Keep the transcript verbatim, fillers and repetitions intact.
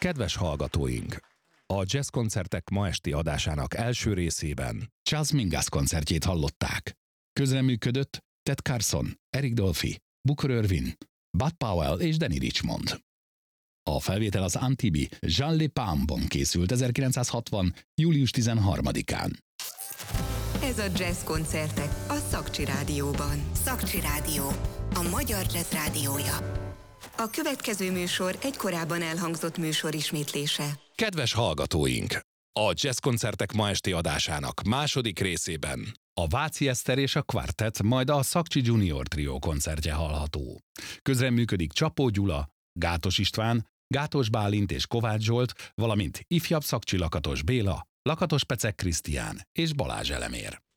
Kedves hallgatóink! A jazzkoncertek ma esti adásának első részében Charles Mingus koncertjét hallották. Közreműködött Ted Carson, Eric Dolphy, Booker Ervin, Bud Powell és Danny Richmond. A felvétel az Antibes Jean Le Palmban készült ezerkilencszázhatvan. július tizenharmadikán. Ez a Jazz koncertek a Szakcsi Rádióban. Szakcsi Rádió, a magyar jazz rádiója. A következő műsor egy korábban elhangzott műsor ismétlése. Kedves hallgatóink! A jazzkoncertek ma esti adásának második részében a Váci Eszter és a Quartet, majd a Szakcsi Junior Trio koncertje hallható. Közreműködik Csapó Gyula, Gátos István, Gátos Bálint és Kovács Zsolt, valamint ifjabb Szakcsi Lakatos Béla, Lakatos Pecek Krisztián és Balázs Elemér.